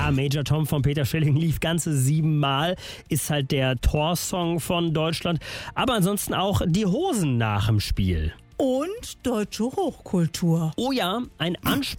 Ja, Major Tom von Peter Schilling lief ganze 7 Mal, ist halt der Torsong von Deutschland. Aber ansonsten auch die Hosen nach dem Spiel. Und deutsche Hochkultur. Oh ja, ein